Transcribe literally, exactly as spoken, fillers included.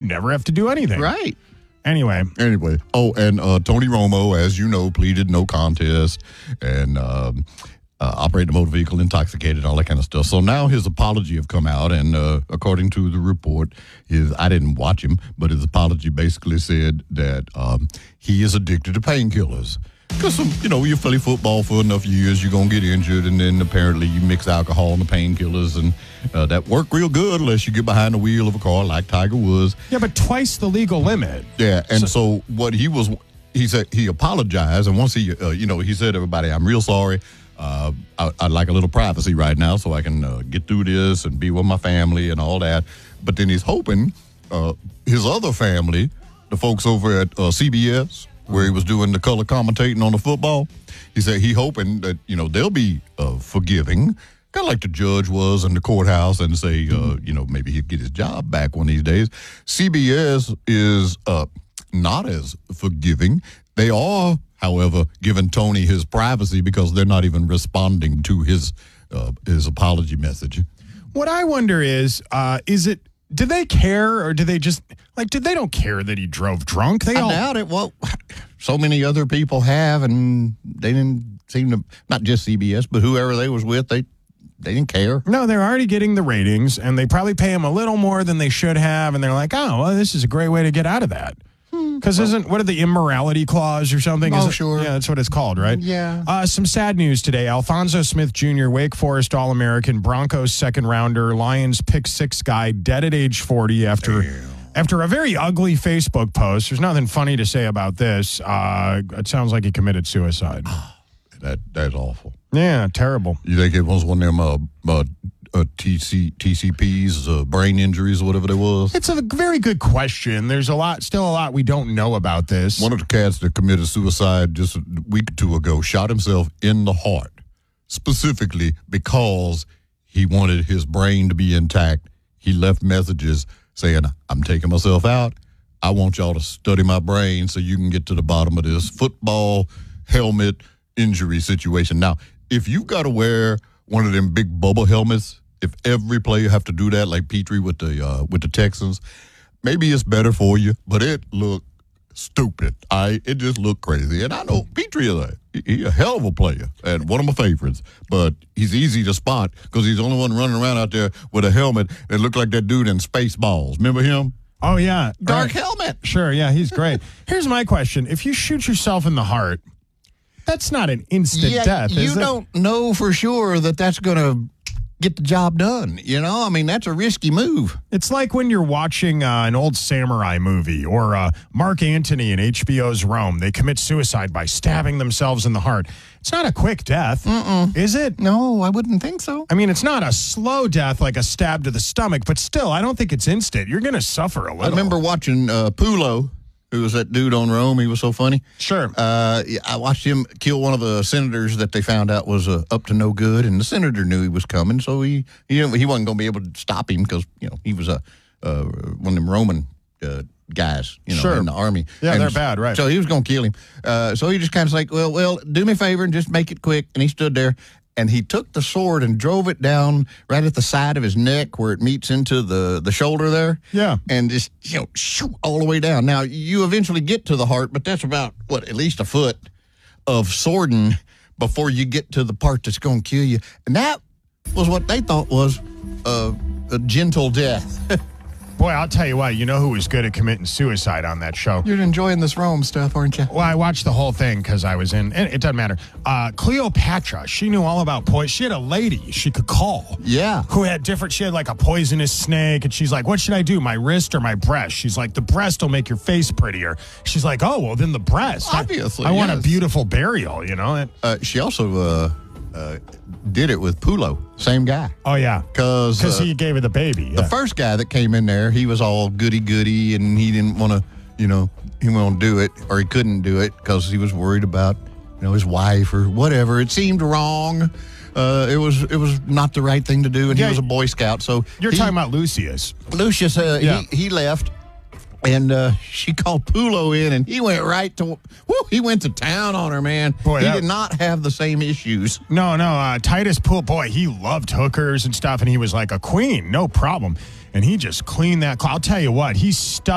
never have to do anything. Right. Anyway. Anyway. Oh, and uh, Tony Romo, as you know, pleaded no contest and um, uh, operated a motor vehicle intoxicated, all that kind of stuff. So now his apology have come out, and uh, according to the report, his I didn't watch him, but his apology basically said that um, he is addicted to painkillers. Because, you know, you play football for enough years, you're going to get injured, and then apparently you mix alcohol and the painkillers, and uh, that work real good unless you get behind the wheel of a car like Tiger Woods. Yeah, but twice the legal limit. Yeah, and so, so what he was, he said he apologized, and once he, uh, you know, he said to everybody, I'm real sorry. Uh, I, I'd like a little privacy right now so I can uh, get through this and be with my family and all that. But then he's hoping uh, his other family, the folks over at uh, C B S, where he was doing the color commentating on the football, he said he hoping that, you know, they'll be uh, forgiving, kind of like the judge was in the courthouse, and say, uh, you know, maybe he'd get his job back one of these days. C B S is uh, not as forgiving. They are, however, giving Tony his privacy because they're not even responding to his uh, his apology message. What I wonder is, uh, is it, do they care, or do they just, like, did they don't care that he drove drunk? They I all doubt it. Well, so many other people have, and they didn't seem to, not just C B S, but whoever they was with, they they didn't care. No, they're already getting the ratings, and they probably pay him a little more than they should have, and they're like, oh, well, this is a great way to get out of that. Because hmm. isn't, what are the immorality clause or something? Oh, is it, sure. Yeah, that's what it's called, right? Yeah. Uh, some sad news today. Alfonso Smith Junior, Wake Forest All-American, Broncos second rounder, Lions pick six guy, dead at age forty after... Damn. After a very ugly Facebook post. There's nothing funny to say about this. Uh, it sounds like he committed suicide. That That's awful. Yeah, terrible. You think it was one of them uh, uh, uh, T C, T C Ps, uh, brain injuries, or whatever they was? It's a very good question. There's a lot, still a lot we don't know about this. One of the cats that committed suicide just a week or two ago shot himself in the heart, specifically because he wanted his brain to be intact. He left messages saying, I'm taking myself out. I want y'all to study my brain so you can get to the bottom of this football helmet injury situation. Now, if you've got to wear one of them big bubble helmets, if every player have to do that, like Petrie with the uh, with the Texans, maybe it's better for you, but it looked stupid. I It just looked crazy. And I know Petrie is a, he a hell of a player and one of my favorites, but he's easy to spot because he's the only one running around out there with a helmet that looked like that dude in Spaceballs. Remember him? Oh, yeah. Dark right. helmet. Sure, yeah, he's great. Here's my question. If you shoot yourself in the heart, that's not an instant yeah, death, you is it? don't know for sure that that's going to get the job done. You know, I mean, that's a risky move. It's like when you're watching uh, an old samurai movie or uh, Mark Antony in H B O's Rome. They commit suicide by stabbing themselves in the heart. It's not a quick death, Mm-mm. is it? No, I wouldn't think so. I mean, it's not a slow death like a stab to the stomach, but still, I don't think it's instant. You're going to suffer a little. I remember watching uh, Pulo, who was that dude on Rome. He was so funny. Sure. Uh, I watched him kill one of the senators that they found out was uh, up to no good, and the senator knew he was coming, so he he, he wasn't going to be able to stop him because, you know, he was a uh, one of them Roman uh, guys, you know, sure. in the army. Yeah, and they're bad, right. So he was going to kill him. Uh, so he just kind of like, well, well, do me a favor and just make it quick. And he stood there, and he took the sword and drove it down right at the side of his neck where it meets into the, the shoulder there. Yeah. And just, you know, shoo, all the way down. Now, you eventually get to the heart, but that's about, what, at least a foot of swording before you get to the part that's going to kill you. And that was what they thought was uh, a gentle death. Boy, I'll tell you what, you know who was good at committing suicide on that show? You're enjoying this Rome stuff, aren't you? Well, I watched the whole thing because I was in, and it doesn't matter. Uh, Cleopatra, she knew all about poison. She had a lady she could call. Yeah. Who had different, she had like a poisonous snake, and she's like, what should I do, my wrist or my breast? She's like, the breast will make your face prettier. She's like, oh, well, then the breast. Obviously, I, I want a yes. beautiful burial, you know? And, Uh, she also uh, uh, did it with Pulo, same guy. oh, yeah. Because Because uh, he gave her the baby. the yeah. first guy that came in there, he was all goody-goody, and he didn't want to, you know, he won't do it, or he couldn't do it because he was worried about, you know, his wife or whatever. It seemed wrong. Uh, it was it was not the right thing to do, and Yeah, he was a Boy Scout. So You're he, talking about Lucius. Lucius, uh, Yeah. he, he left, and uh, she called Pulo in, and he went right to, whoo, he went to town on her, man. Boy, he that- did not have the same issues. No, no, uh, Titus Pool, boy, he loved hookers and stuff, and he was like a queen, no problem. And he just cleaned that. I'll tell you what, he stuffed